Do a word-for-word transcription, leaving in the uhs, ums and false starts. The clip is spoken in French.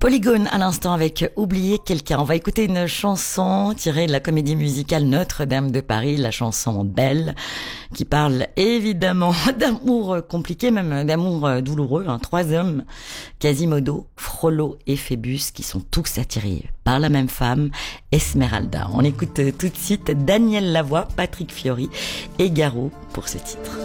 Polygone à l'instant avec Oublier quelqu'un. On va écouter une chanson tirée de la comédie musicale Notre-Dame de Paris, la chanson Belle, qui parle évidemment d'amour compliqué, même d'amour douloureux. Hein. Trois hommes, Quasimodo, Frollo et Phébus, qui sont tous attirés par la même femme, Esmeralda. On écoute tout de suite Daniel Lavoie, Patrick Fiori et Garou pour ce titre.